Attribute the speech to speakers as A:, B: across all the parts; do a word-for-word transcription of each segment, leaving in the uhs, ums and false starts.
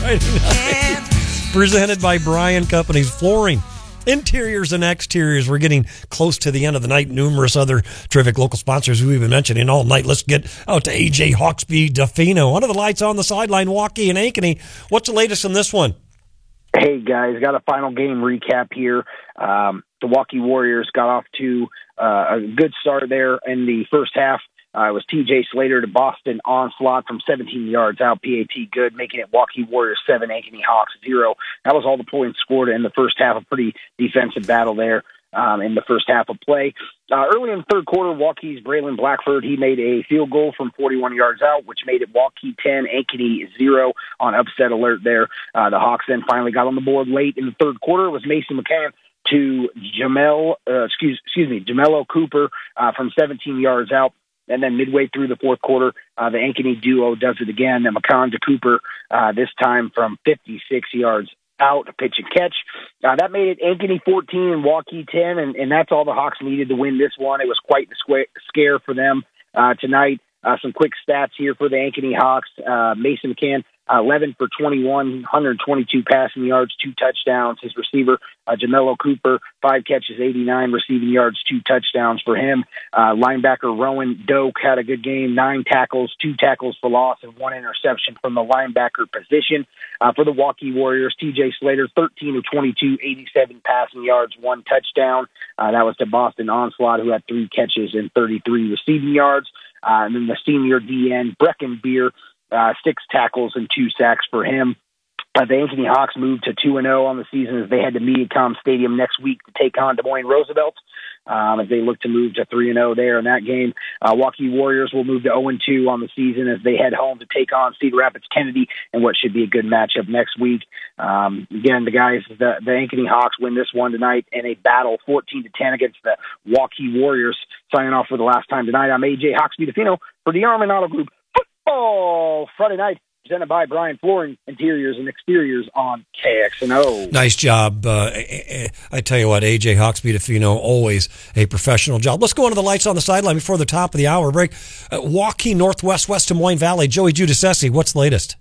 A: Friday night. Presented by Bryan Companies Flooring. Interiors and exteriors. We're getting close to the end of the night. Numerous other terrific local sponsors we've been mentioning all night. Let's get out to A J Hawksby DeFino. Under the lights on the sideline, Waukee and Ankeny. What's the latest in this one?
B: Hey, guys, got a final game recap here. Um, the Waukee Warriors got off to uh, a good start there in the first half. Uh, it was T J Slater to Boston Onslaught from seventeen yards out, P A T good, making it Waukee Warriors seven, Ankeny Hawks zero. That was all the points scored in the first half. A pretty defensive battle there um, in the first half of play. Uh, early in the third quarter, Waukee's Braylon Blackford, he made a field goal from forty-one yards out, which made it Waukee ten, Ankeny zero on upset alert there. Uh, the Hawks then finally got on the board late in the third quarter. It was Mason McCann to Jamel, uh, excuse, excuse me, Jamelo Cooper uh, from seventeen yards out. And then midway through the fourth quarter, uh, the Ankeny duo does it again. And McCann to Cooper, uh, this time from fifty-six yards out, a pitch and catch. Uh, that made it Ankeny fourteen and Waukee ten, and, and that's all the Hawks needed to win this one. It was quite the squ- scare for them uh, tonight. Uh, some quick stats here for the Ankeny Hawks. Uh, Mason McCann, uh, eleven for twenty-one, one hundred twenty-two passing yards, two touchdowns. His receiver, uh, Jamelo Cooper, five catches, eighty-nine receiving yards, two touchdowns for him. Uh, linebacker Rowan Doak had a good game, nine tackles, two tackles for loss, and one interception from the linebacker position. Uh, for the Waukee Warriors, T J Slater, thirteen of twenty-two, eighty-seven passing yards, one touchdown. Uh, that was to Boston Onslaught, who had three catches and thirty-three receiving yards. Uh, and then the senior D N, Brecken Beer, uh, six tackles and two sacks for him. Uh, the Ankeny Hawks moved to two and oh on the season as they head to Mediacom Stadium next week to take on Des Moines Roosevelt um, as they look to move to three and oh there in that game. Uh, Waukee Warriors will move to oh and two on the season as they head home to take on Cedar Rapids Kennedy and what should be a good matchup next week. Um, again, the guys, the, the Ankeny Hawks win this one tonight in a battle fourteen to ten against the Waukee Warriors. Signing off for the last time tonight, I'm A J Hawksby DeFino for the Armin Auto Group Football Friday night, presented by Bryan Flooring, Interiors and Exteriors on K X N O.
A: Nice job. Uh, I, I tell you what, A J Hawksby DeFino, always a professional job. Let's go into the lights on the sideline before the top of the hour break. Uh, Waukee, Northwest, West Des Moines Valley. Joey Giudicessi, what's the latest?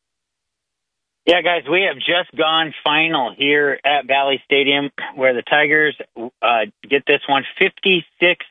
C: Yeah, guys, we have just gone final here at Valley Stadium where the Tigers uh, get this one fifty-six